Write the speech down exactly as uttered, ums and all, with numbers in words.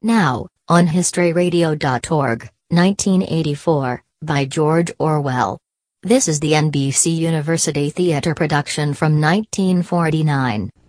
Now, on history radio dot org, nineteen eighty-four, by George Orwell. This is the N B C University Theatre production from nineteen forty-nine.